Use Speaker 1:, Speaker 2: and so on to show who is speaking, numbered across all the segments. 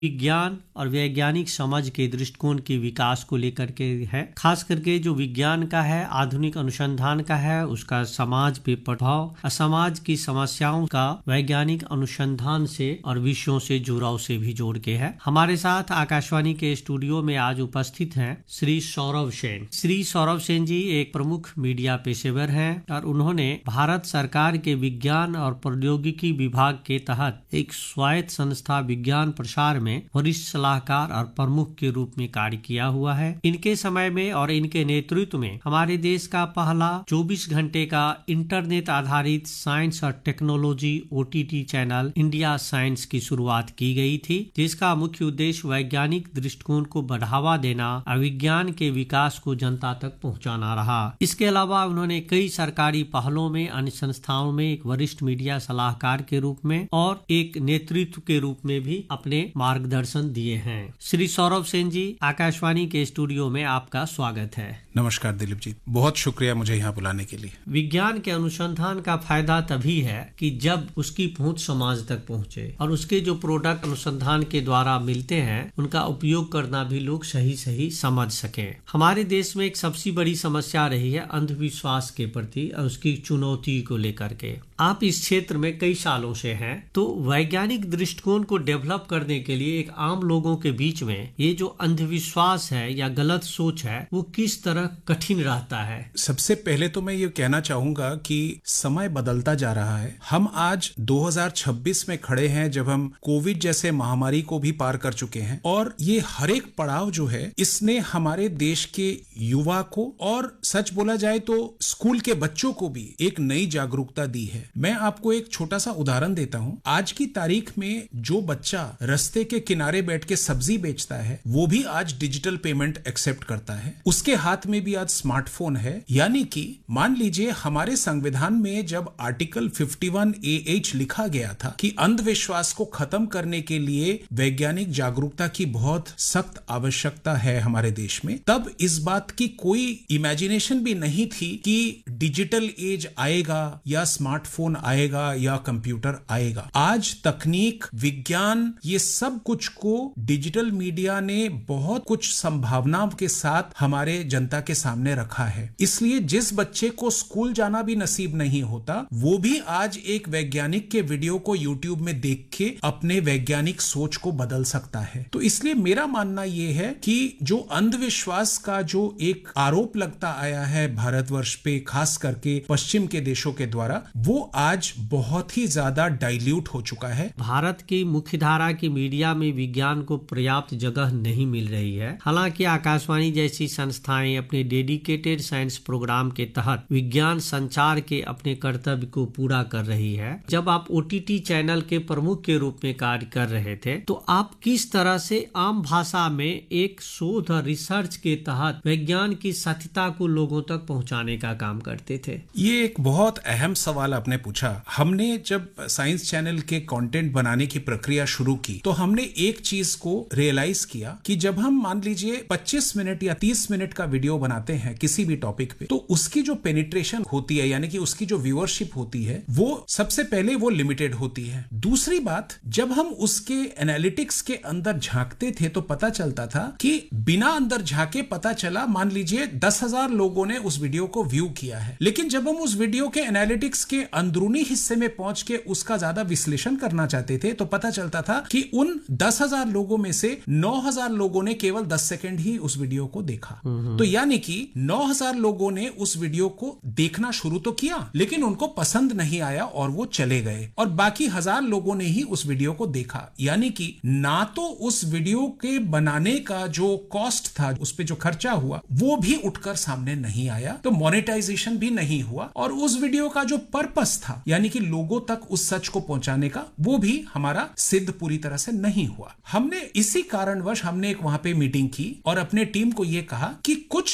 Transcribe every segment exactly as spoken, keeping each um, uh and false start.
Speaker 1: विज्ञान और वैज्ञानिक समझ के दृष्टिकोण के विकास को लेकर के है। खास करके जो विज्ञान का है, आधुनिक अनुसंधान का है, उसका समाज पे प्रभाव, समाज की समस्याओं का वैज्ञानिक अनुसंधान से और विषयों से जुड़ाव से भी जोड़ के है। हमारे साथ आकाशवाणी के स्टूडियो में आज उपस्थित हैं श्री सौरभ सेन। श्री सौरभ सेन जी एक प्रमुख मीडिया पेशेवर हैं और उन्होंने भारत सरकार के विज्ञान और प्रौद्योगिकी विभाग के तहत एक स्वायत्त संस्था विज्ञान प्रसार में वरिष्ठ सलाहकार और प्रमुख के रूप में कार्य किया हुआ है। इनके समय में और इनके नेतृत्व में हमारे देश का पहला चौबीस घंटे का इंटरनेट आधारित साइंस और technology OTT channel India science की शुरुआत की गई थी, जिसका मुख्य उद्देश्य वैज्ञानिक दृष्टिकोण को बढ़ावा देना और विज्ञान के विकास को जनता तक पहुंचाना रहा। इसके अलावा उन्होंने कई सरकारी पहलों में, अन्य संस्थाओं में एक वरिष्ठ मीडिया सलाहकार के रूप में और एक नेतृत्व के रूप में भी अपने मार्गदर्शन दिए हैं। श्री सौरभ सेन जी, आकाशवाणी के स्टूडियो में आपका स्वागत है।
Speaker 2: नमस्कार दिलीप जी, बहुत शुक्रिया मुझे यहाँ बुलाने के लिए।
Speaker 1: विज्ञान के अनुसंधान का फायदा तभी है कि जब उसकी पहुंच समाज तक पहुंचे और उसके जो प्रोडक्ट अनुसंधान के द्वारा मिलते हैं उनका उपयोग करना भी लोग सही सही समझ सके। हमारे देश में एक सबसे बड़ी समस्या रही है अंधविश्वास के प्रति और उसकी चुनौती को लेकर के। आप इस क्षेत्र में कई सालों से हैं, तो वैज्ञानिक दृष्टिकोण को डेवलप करने के लिए एक आम लोगों के बीच में ये जो अंधविश्वास है या गलत सोच है वो किस तरह कठिन रहता है?
Speaker 2: सबसे पहले तो मैं ये कहना चाहूंगा कि समय बदलता जा रहा है। हम आज दो हज़ार छब्बीस में खड़े हैं जब हम कोविड जैसे महामारी को भी पार कर चुके हैं और ये हर एक पड़ाव जो है इसने हमारे देश के युवा को और सच बोला जाए तो स्कूल के बच्चों को भी एक नई जागरूकता दी है। मैं आपको एक छोटा सा उदाहरण देता हूँ। आज की तारीख में जो बच्चा रास्ते के किनारे बैठ के सब्जी बेचता है वो भी आज डिजिटल पेमेंट एक्सेप्ट करता है। उसके हाथ में भी आज स्मार्टफोन है। यानी कि मान लीजिए हमारे संविधान में जब आर्टिकल इक्यावन ए एच लिखा गया था कि अंधविश्वास को खत्म करने के लिए वैज्ञानिक जागरूकता की बहुत सख्त आवश्यकता है हमारे देश में, तब इस बात की कोई इमेजिनेशन भी नहीं थी कि डिजिटल एज आएगा या स्मार्टफोन आएगा या कंप्यूटर आएगा। आज तकनीक, विज्ञान, ये सब कुछ को डिजिटल मीडिया ने बहुत कुछ संभावनाओं के साथ हमारे जनता के सामने रखा है। इसलिए जिस बच्चे को स्कूल जाना भी नसीब नहीं होता वो भी आज एक वैज्ञानिक के वीडियो को यूट्यूब में देख के अपने वैज्ञानिक सोच को बदल सकता है। तो इसलिए मेरा मानना यह है कि जो अंधविश्वास का जो एक आरोप लगता आया है भारतवर्ष पे, खास करके पश्चिम के देशों के द्वारा, वो आज बहुत ही ज्यादा डाइल्यूट हो चुका है।
Speaker 1: भारत की मुख्यधारा की मीडिया में विज्ञान को पर्याप्त जगह नहीं मिल रही है। हालांकि आकाशवाणी जैसी संस्थाएं अपने डेडिकेटेड साइंस प्रोग्राम के तहत विज्ञान संचार के अपने कर्तव्य को पूरा कर रही है। जब आप ओटीटी चैनल के प्रमुख के रूप में कार्य कर रहे थे तो आप किस तरह से आम भाषा में एक शोध और रिसर्च के तहत विज्ञान की सत्यता को लोगों तक पहुंचाने का काम करते थे?
Speaker 2: ये एक बहुत अहम सवाल आपने पूछा। हमने जब साइंस चैनल के कंटेंट बनाने की प्रक्रिया शुरू की तो हमने एक चीज को रियलाइज किया कि जब हम मान लीजिए पच्चीस मिनट या तीस मिनट का वीडियो बनाते हैं किसी भी टॉपिक पे, तो उसकी जो पेनिट्रेशन होती है यानी कि उसकी जो व्यूअरशिप होती है वो सबसे पहले वो लिमिटेड होती है। दूसरी बात, जब हम उसके एनालिटिक्स के अंदर झांकते थे तो पता चलता था कि बिना अंदर झांके पता चला मान लीजिए दस हजार लोगों ने उस वीडियो को व्यू किया है, लेकिन जब हम उस वीडियो के एनालिटिक्स के अंदरूनी हिस्से में पहुंच के उसका ज्यादा विश्लेषण करना चाहते थे तो पता चलता था कि उन दस हजार लोगों में से नौ हजार लोगों ने केवल दस सेकंड ही उस वीडियो को देखा। तो यानी कि नौ हजार लोगों ने उस वीडियो को देखना शुरू तो किया लेकिन उनको पसंद नहीं आया और वो चले गए, और बाकी हजार लोगों ने ही उस वीडियो को देखा। यानी कि ना तो उस वीडियो के बनाने का जो कॉस्ट था, उस पे जो खर्चा हुआ वो भी उठकर सामने नहीं आया, तो मोनेटाइजेशन भी नहीं हुआ, और उस वीडियो का जो पर्पस था यानी कि लोगों तक उस सच को पहुंचाने का, वो भी हमारा सिद्ध पूरी तरह से नहीं हुआ। हमने इसी कारणवश हमने एक वहां पे मीटिंग की और अपने टीम को यह कहा कि कुछ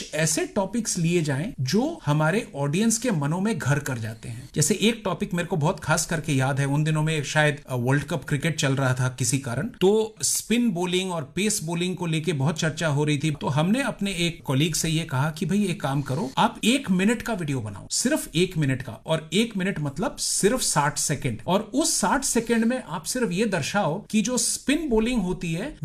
Speaker 2: कुछ ऐसे टॉपिक्स लिए जाएं जो हमारे ऑडियंस के मनों में घर कर जाते हैं। जैसे एक टॉपिक मेरे को बहुत खास करके याद है, उन दिनों में शायद वर्ल्ड कप क्रिकेट चल रहा था किसी कारण, तो स्पिन बॉलिंग और पेस बॉलिंग को लेके बहुत चर्चा हो रही थी। तो हमने अपने एक कॉलीग से ये कहा कि भाई एक काम करो, आप एक मिनट का वीडियो बनाओ, सिर्फ एक मिनट का, और एक मिनट मतलब सिर्फ साठ सेकंड, और उस साठ सेकंड में आप सिर्फ ये दर्शाओ कि जो स्पिन बॉलिंग होती है